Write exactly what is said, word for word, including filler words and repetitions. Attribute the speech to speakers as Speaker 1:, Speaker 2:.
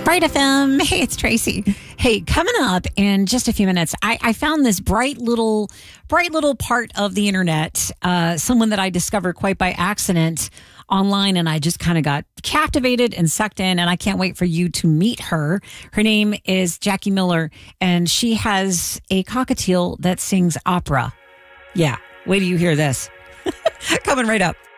Speaker 1: Bright F M. Hey, it's Tracy. Hey, coming up in just a few minutes, I, I found this bright little, bright little part of the internet. Uh, someone that I discovered quite by accident online, and I just kind of got captivated and sucked in. And I can't wait for you to meet her. Her name is Jackie Miller, and she has a cockatiel that sings opera. Yeah, wait till you hear this. Coming right up.